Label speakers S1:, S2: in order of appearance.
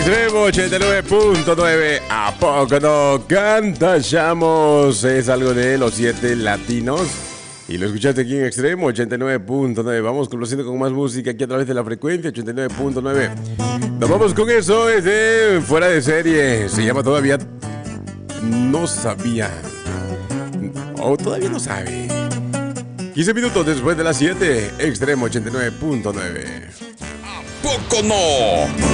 S1: Extremo 89.9. ¿A poco no cantamos? Es algo de los 7 latinos. Y lo escuchaste aquí en Extremo 89.9. Vamos conociendo con más música aquí a través de la frecuencia 89.9. Nos vamos con eso. Es de Fuera de Serie. Se llama Todavía No Sabía. O todavía no sabe. 15 minutos después de las 7. Extremo 89.9.
S2: ¿A poco no?